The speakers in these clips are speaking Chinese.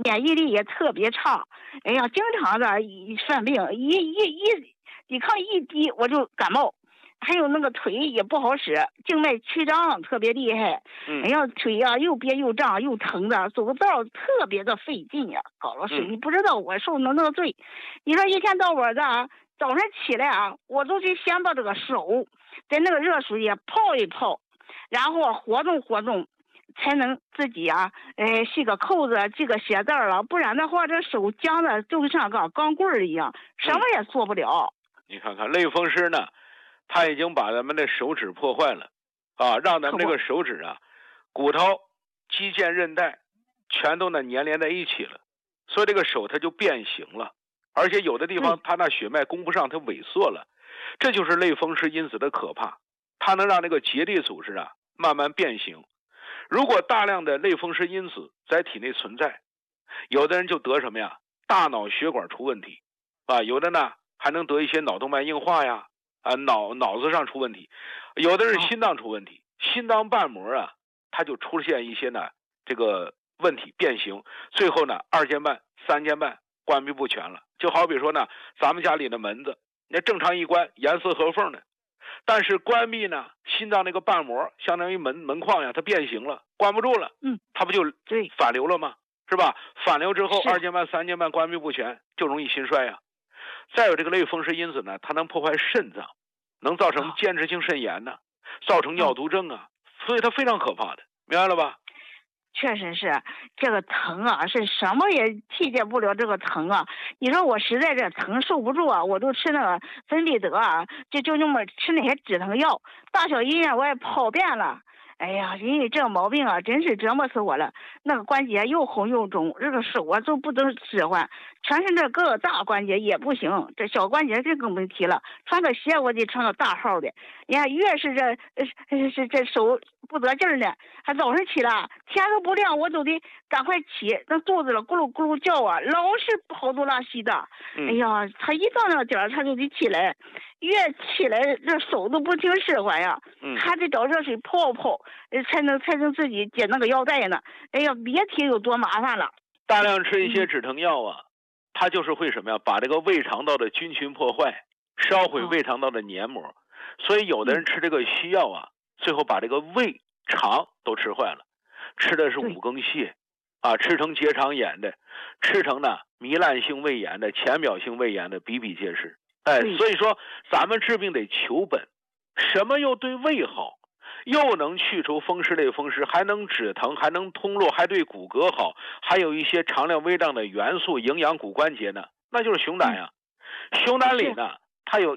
免疫力也特别差。哎呀，经常的一犯病，抵抗一低我就感冒。还有那个腿也不好使，静脉曲张特别厉害。哎呀，腿呀又憋又胀又疼的，走个道特别的费劲呀。高老师，你不知道我受那个罪。你说一天到晚的早上起来我都得先把这个手在那个热水里泡一泡，然后活动活动，才能自己系个扣子系个鞋带了，不然的话这手僵的就像个钢棍一样，什么也做不了。 你看看类风湿呢，他已经把咱们的手指破坏了让咱们这个手指骨头、肌腱、韧带全都粘连在一起了，所以这个手它就变形了，而且有的地方它那血脉供不上，它萎缩了。这就是类风湿因子的可怕，它能让这个结缔组织慢慢变形。如果大量的类风湿因子在体内存在，有的人就得什么呀？大脑血管出问题有的呢还能得一些脑动脉硬化呀脑子上出问题，有的是心脏出问题，心脏瓣膜它就出现一些呢这个问题变形，最后呢2间瓣、3间瓣关闭不全了。就好比说呢，咱们家里的门子，那正常一关严丝合缝的，但是关闭呢，心脏那个瓣膜相当于门框呀，它变形了，关不住了，它不就反流了吗？是吧？反流之后2间瓣、3间瓣关闭不全，就容易心衰呀。再有这个类风湿因子呢，它能破坏肾脏，能造成间质性肾炎呢，造成尿毒症所以它非常可怕的，明白了吧？ 确实是，这个疼是什么也替代不了这个疼你说我实在这疼受不住我都吃那个芬必得就那么吃那些止疼药，大小医院我也跑遍了。哎呀，因为这个毛病真是折磨死我了。那个关节又红又肿，这个手都不能使唤，全身这各个大关节也不行，这小关节这更没提了。穿个鞋我得穿个大号的，你看越是这手不得劲呢，还早上起来天都不亮我都得赶快起，那肚子了咕噜咕噜叫老是跑肚拉稀的。哎呀，他一到那个点他就得起来，越起来这手都不听使唤呀，还得找热水泡泡，才能自己解那个腰带呢。哎呀，别提有多麻烦了。 大量吃一些止疼药它就是会什么呀？把这个胃肠道的菌群破坏，烧毁胃肠道的黏膜。所以有的人吃这个西药最后把这个胃肠都吃坏了，吃的是五更泻吃成结肠炎的，吃成呢糜烂性胃炎的、浅表性胃炎的比比皆是。所以说咱们治病得求本，什么又对胃好，又能去除风湿类风湿，还能止疼，还能通络，还对骨骼好，还有一些常量微量的元素营养骨关节呢，那就是熊胆呀。熊胆里呢它有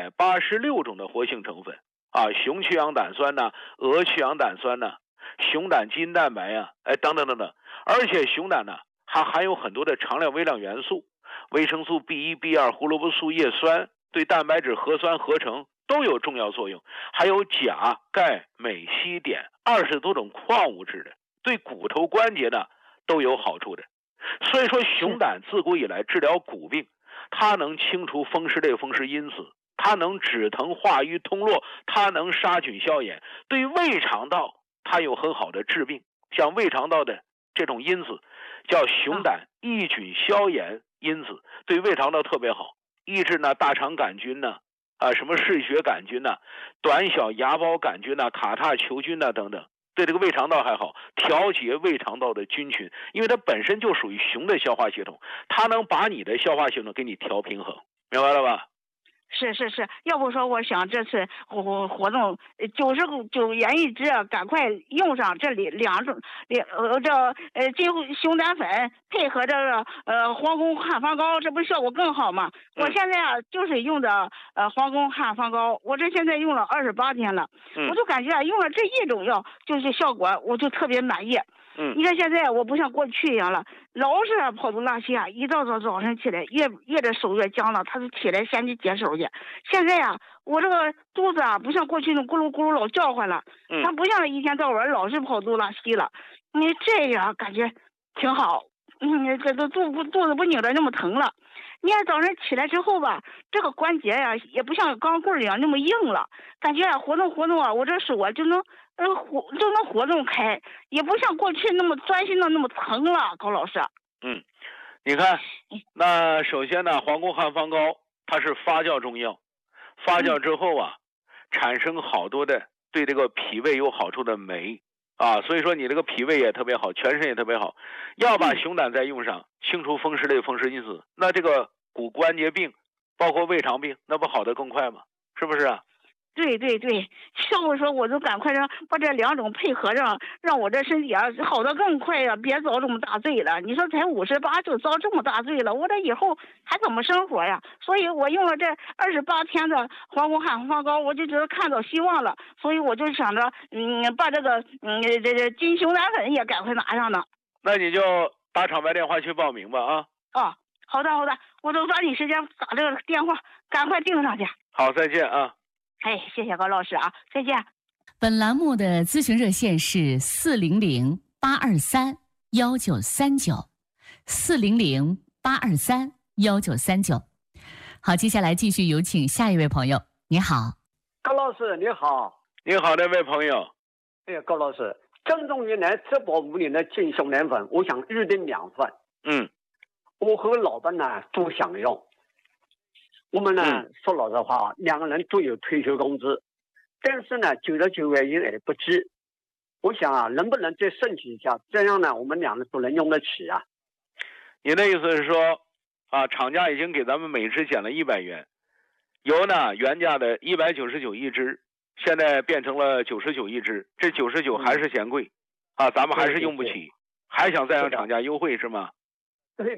186种的活性成分雄去氧胆酸鹅去氧胆酸熊胆基因蛋白等等等等。而且熊胆呢还含有很多的常量微量元素，维生素 B1、B2、胡萝卜素叶酸，对蛋白质核酸合成都有重要作用，还有钾、钙、镁、硒、碘20多种矿物质的，对骨头关节呢都有好处的。所以说熊胆自古以来治疗骨病，它能清除风湿类风湿因子，它能止疼化瘀通络，它能杀菌消炎，对胃肠道它有很好的治病。像胃肠道的这种因子叫熊胆抑菌消炎因子，对胃肠道特别好，抑制呢大肠杆菌什么嗜血杆菌短小芽孢杆菌卡塔球菌等等，对这个胃肠道还好，调节胃肠道的菌群，因为它本身就属于熊的消化系统，它能把你的消化系统给你调平衡，明白了吧？ 是，要不说我想这次活动99元一支赶快用上这里2种金熊胆粉配合这个黄宫汉方膏，这不效果更好吗？我现在就是用的黄宫汉方膏，我这现在用了28天了，我就感觉用了这一种药就是效果我就特别满意。你看现在我不像过去一样了，老是跑肚拉稀一到早上起来越这手越僵了，他就起来先去解手去。现在我这个肚子不像过去那咕噜咕噜老叫唤了，它不像一天到晚老是跑肚拉稀了。你这样感觉挺好，这都肚子不拧着那么疼了。你看早上起来之后吧，这个关节也不像钢棍一样那么硬了，感觉活动活动我这手就能活动开，也不像过去那么钻心的那么疼了，高老师。 你看，那首先呢，黄公汉方膏它是发酵中药，发酵之后啊，产生好多的对这个脾胃有好处的酶啊，所以说你这个脾胃也特别好，全身也特别好。要把熊胆再用上，清除风湿类风湿因子，那这个骨关节病，包括胃肠病，那不好得更快吗？是不是啊？ 对对对，要不说我就赶快把这两种配合上，让我这身体啊好得更快呀、别遭这么大罪了。你说才58就遭这么大罪了，我这以后还怎么生活呀？所以我用了这28天的黄公汉方膏，我就觉得看到希望了。所以我就想着，把这个这金熊胆粉也赶快拿上呢。 那你就打厂牌电话去报名吧啊。 哦，好的好的，我都抓紧时间打这个电话，赶快订上去。 好，再见啊。 哎，谢谢高老师啊，再见。 本栏目的咨询热线是400-823-1939，400-823-1939。好，接下来继续有请下一位朋友。你好， 高老师你好。 你好，这位朋友。 哎，高老师，正宗云南质保5年的金熊胆粉，我想预订2份。我和老板呢都想用。我们呢说老实话，2个人都有退休工资，但是呢99万元也不急。我想啊，能不能再升级一下，这样呢我们2人都能用得起啊。 你的意思是说啊，厂家已经给咱们每支减了100元，由呢原价的199一支，现在变成了99一支，这99还是嫌贵啊，咱们还是用不起，还想再让厂家优惠是吗？ 对。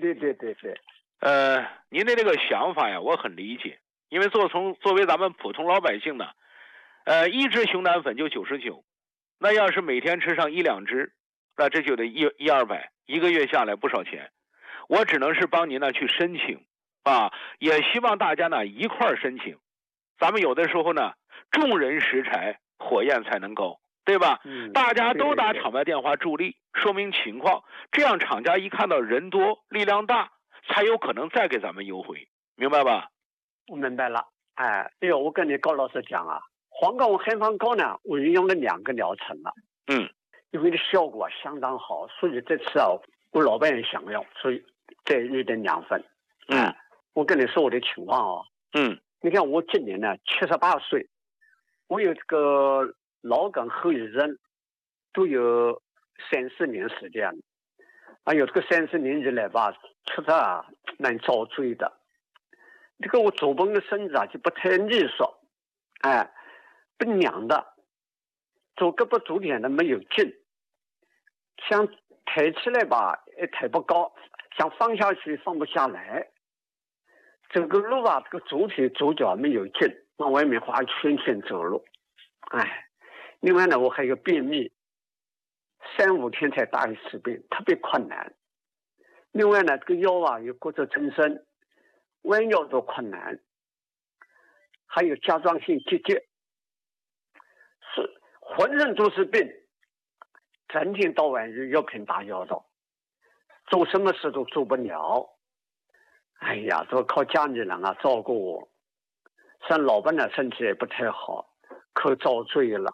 您的这个想法呀，我很理解，因为作为咱们普通老百姓呢，一支熊胆粉就99，那要是每天吃上1、2支，那这就得100-200，一个月下来不少钱。我只能是帮您呢去申请啊，也希望大家呢一块儿申请。咱们有的时候呢，众人拾柴火焰才能高，对吧？大家都打厂牌电话助力，说明情况，这样厂家一看到人多力量大，才有可能再给咱们优惠，明白吧？ 我明白了。哎呦，我跟你高老师讲啊，黄公汉方膏呢，我已用了2个疗程了。因为的效果相当好，所以这次啊，我老板也想要，所以再预订2份。我跟你说我的情况啊。你看我今年呢78岁，我有这个脑梗后遗症，都有30年时间了。有这个30年以来吧，确实啊蛮遭罪的。这个我左边的身子啊就不太利索，不娘的，左胳膊左脸的没有劲，想抬起来吧也抬不高，想放下去放不下来。走个路啊，这个左腿左脚没有劲，往外面画圈圈走路。另外呢，我还有便秘，3、5天才大一次便，特别困难。另外呢，这个腰啊有骨质增生，弯腰都困难，还有甲状腺结节，是浑身都是病，整天到晚就要拼大腰刀，做什么事都做不了。哎呀，都靠家里人啊照顾我，像老板呢身体也不太好，可遭罪了。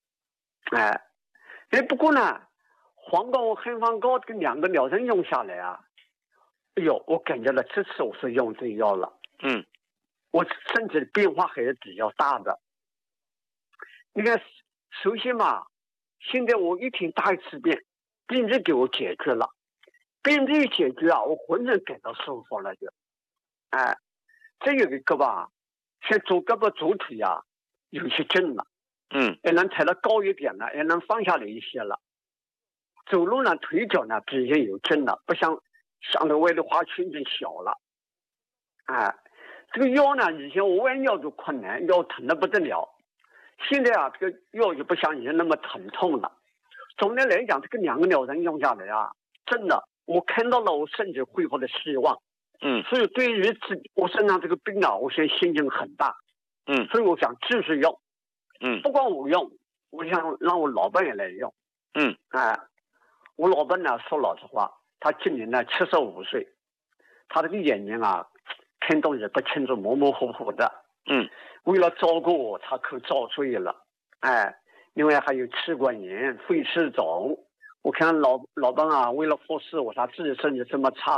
不过呢，黄公汉方膏这2个疗程用下来啊，哎呦，我感觉到这次我是用对药了。我身体的变化还是比较大的。你看，首先嘛，现在我一天大一次便，病症给我解决了，病症一解决啊，我浑身感到舒服了就。这有一个吧，像左胳膊左腿啊有些劲了。也能抬得高一点了，也能放下来一些了。走路呢，腿脚呢比以前有劲了，不像在外头画圈圈小了。这个腰呢，以前我弯腰就困难，腰疼得不得了。现在啊，这个腰就不像以前那么疼痛了。总的来讲，这个2个疗程用下来啊，真的我看到了我身体恢复的希望。所以对于我身上这个病啊，我现在心情很大。所以我想继续用。不光我用，我想让我老板也来用。我老板呢，说老实话，他今年呢75岁，他这个眼睛啊，看东西不清楚，模模糊糊的。为了照顾我，他可遭罪了。另外还有气管炎、肺气肿， 我看老板啊，为了护士我，他自己身体这么差。